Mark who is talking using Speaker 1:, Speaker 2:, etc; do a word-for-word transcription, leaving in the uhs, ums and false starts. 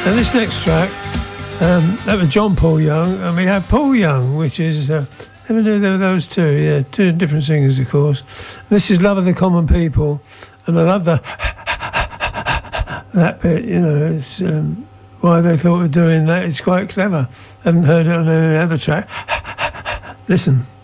Speaker 1: And this next track, um, that was John Paul Young, and we have Paul Young, which is, uh, never knew there were those two, yeah, two different singers, of course. This is Love of the Common People, and I love the that bit, you know, it's um, why they thought of doing that, it's quite clever. Haven't heard it on any other track. Listen.